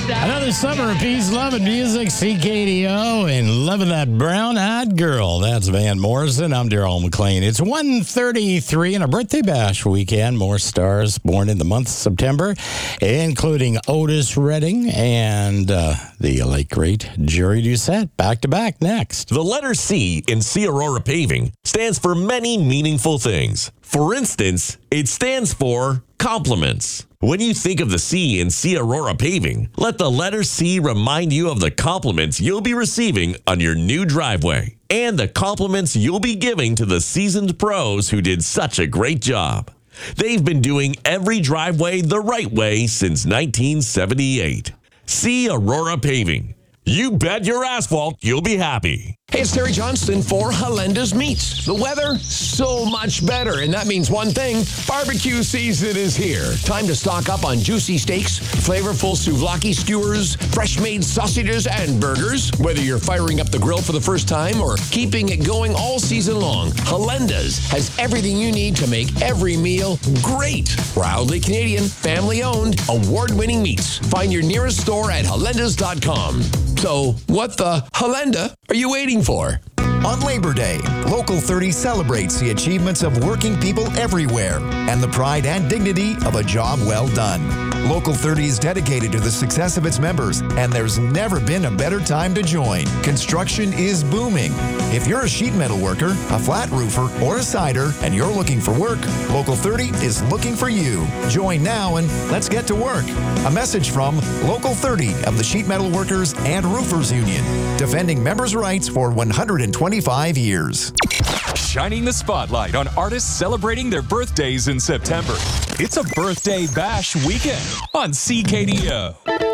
Another summer of peace, love, and music. CKDO and loving that brown-eyed girl. That's Van Morrison. I'm Daryl McLean. It's 1:33 and a birthday bash weekend. More stars born in the month of September, including Otis Redding and the late great Jerry Doucette. Back to back next. The letter C in C Aurora Paving stands for many meaningful things. For instance, it stands for compliments. When you think of the C in C Aurora Paving, let the letter C remind you of the compliments you'll be receiving on your new driveway and the compliments you'll be giving to the seasoned pros who did such a great job. They've been doing every driveway the right way since 1978. C Aurora Paving. You bet your asphalt you'll be happy. Hey, it's Terry Johnston for Halenda's Meats. The weather, so much better, and that means one thing, barbecue season is here. Time to stock up on juicy steaks, flavorful souvlaki skewers, fresh-made sausages, and burgers. Whether you're firing up the grill for the first time or keeping it going all season long, Halenda's has everything you need to make every meal great. Proudly Canadian, family-owned, award-winning meats. Find your nearest store at halendas.com. So, what the Halenda are you waiting for? On Labor Day, Local 30 celebrates the achievements of working people everywhere and the pride and dignity of a job well done. Local 30 is dedicated to the success of its members, and there's never been a better time to join. Construction is booming. If you're a sheet metal worker, a flat roofer, or a cider, and you're looking for work, Local 30 is looking for you. Join now and let's get to work. A message from Local 30 of the Sheet Metal Workers and Roofers Union, defending members' rights for 125 years. Shining the spotlight on artists celebrating their birthdays in September. It's a birthday bash weekend on CKDO.